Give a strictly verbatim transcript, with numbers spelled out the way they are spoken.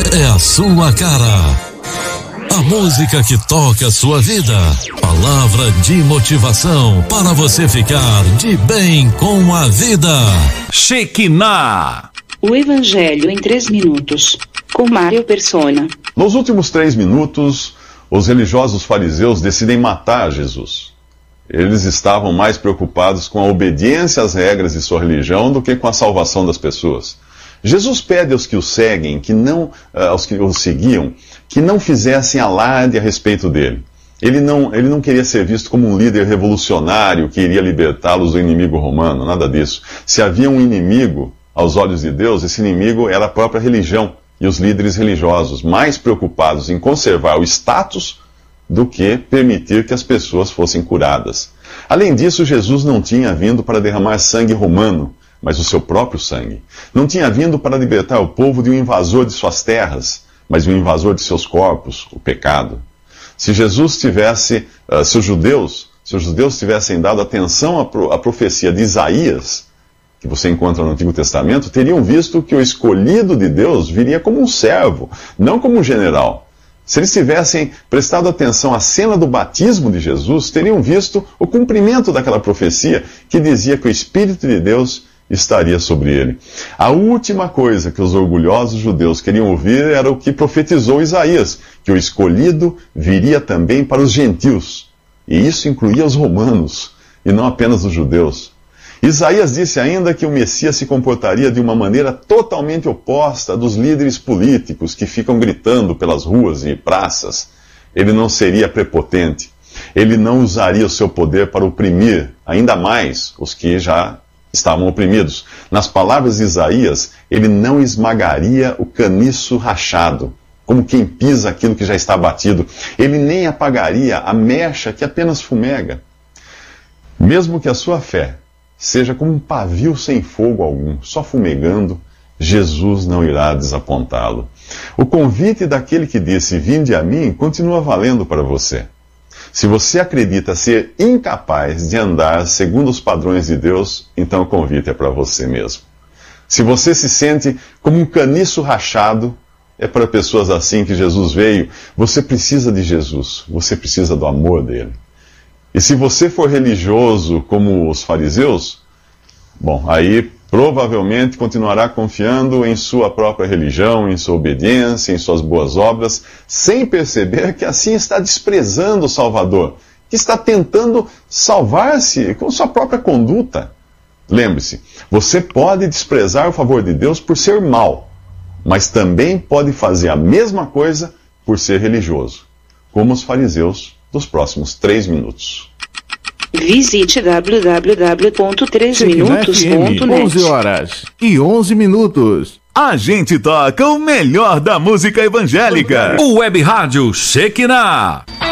é a sua cara. A música que toca a sua vida. Palavra de motivação para você ficar de bem com a vida. Shekinah. O Evangelho em três minutos, com Mário Persona. Nos últimos três minutos, os religiosos fariseus decidem matar Jesus. Eles estavam mais preocupados com a obediência às regras de sua religião do que com a salvação das pessoas. Jesus pede aos que o seguem, que não, aos que o seguiam, que não fizessem alarde a respeito dele. Ele não, ele não queria ser visto como um líder revolucionário que iria libertá-los do inimigo romano, nada disso. Se havia um inimigo aos olhos de Deus, esse inimigo era a própria religião e os líderes religiosos, mais preocupados em conservar o status do que permitir que as pessoas fossem curadas. Além disso, Jesus não tinha vindo para derramar sangue romano, mas o seu próprio sangue. Não tinha vindo para libertar o povo de um invasor de suas terras, mas de um invasor de seus corpos, o pecado. Se Jesus tivesse, uh, se os judeus, se os judeus tivessem dado atenção à, pro, à profecia de Isaías, que você encontra no Antigo Testamento, teriam visto que o escolhido de Deus viria como um servo, não como um general. Se eles tivessem prestado atenção à cena do batismo de Jesus, teriam visto o cumprimento daquela profecia que dizia que o Espírito de Deus estaria sobre ele. A última coisa que os orgulhosos judeus queriam ouvir era o que profetizou Isaías, que o escolhido viria também para os gentios. E isso incluía os romanos, e não apenas os judeus. Isaías disse ainda que o Messias se comportaria de uma maneira totalmente oposta à dos líderes políticos que ficam gritando pelas ruas e praças. Ele não seria prepotente. Ele não usaria o seu poder para oprimir ainda mais os que já estavam oprimidos. Nas palavras de Isaías, ele não esmagaria o caniço rachado, como quem pisa aquilo que já está batido. Ele nem apagaria a mecha que apenas fumega. Mesmo que a sua fé seja como um pavio sem fogo algum, só fumegando, Jesus não irá desapontá-lo. O convite daquele que disse, vinde a mim, continua valendo para você. Se você acredita ser incapaz de andar segundo os padrões de Deus, então o convite é para você mesmo. Se você se sente como um caniço rachado, é para pessoas assim que Jesus veio. Você precisa de Jesus, você precisa do amor dele. E se você for religioso como os fariseus, bom, aí provavelmente continuará confiando em sua própria religião, em sua obediência, em suas boas obras, sem perceber que assim está desprezando o Salvador, que está tentando salvar-se com sua própria conduta. Lembre-se, você pode desprezar o favor de Deus por ser mau, mas também pode fazer a mesma coisa por ser religioso, como os fariseus dos próximos três minutos. Visite w w w ponto três minutos ponto net. onze horas e onze minutos. A gente toca o melhor da música evangélica. O Web Rádio Shekinah.